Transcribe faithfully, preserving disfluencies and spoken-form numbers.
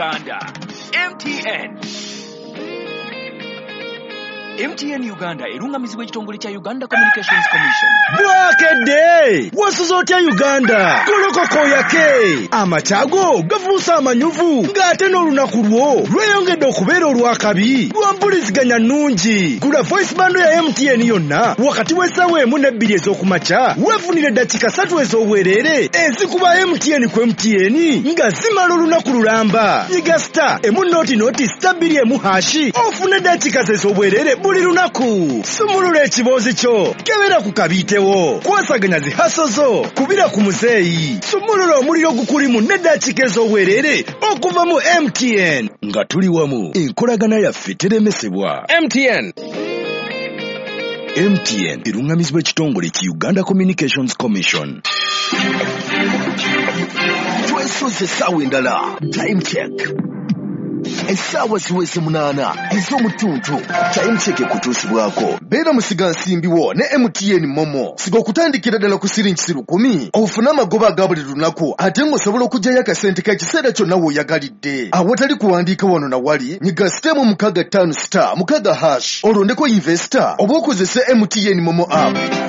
Uganda. M T N. M T N Uganda erungamizibwa ekitongole kya Uganda Communications Commission. Bwakede wasuzootya Uganda golokoka oyake amachago gafuusa amanyuvu ng'ate n'olunaku lwo lweyongedde okubeera olwakabi lw'empuliziganya nnungi. Gula voice bando ya M T N yonna wakati w'essaawa emu n'ebbiri ez'okumakya weefunire eddakiika ssatu ez'obwereere ezikuba M T N ku M T N nga zimala olunaku lulamba. Nyiga star emu nooti nooti star bbiri emu hashi ofune eddakiika ez'obwereere buli lunaku. Sumulula ekiboozi kyo kebera ku kabiitewo kwasaganya zihaso zo kubira ku muzeeyi. Sumulula omuliro gukulimu n'eddakiika ez'obwereere okuva mu M T N nga tuli wamu enkolagana yaffe teremesebwa. M T N M T N erungamizibwa ekitongole ki Uganda Communications Commission. Twesoze essaawa endala time check. Essaawa ziweze munaana ez'omutuntu. Time check ekutuusibwako. Beera musiga nsimbiwo ne M T N Momo. Siga okutandikira ddala ku siringi lukumi ofune amagoba aga buli lunaku ate ng'osobola okuggyayo akasente k'ekiseera kyonna w'oyagalidde. Awatali kuwandiika wano na wali nyiga sitemu mukaga ttaano star mukaga hash olondeko investor oba okozese M T N Momo app.